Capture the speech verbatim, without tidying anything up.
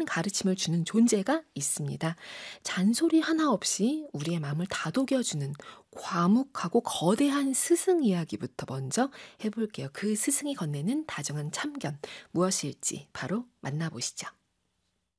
큰 가르침을 주는 존재가 있습니다. 잔소리 하나 없이 우리의 마음을 다독여주는 과묵하고 거대한 스승 이야기부터 먼저 해볼게요. 그 스승이 건네는 다정한 참견 무엇일지 바로 만나보시죠.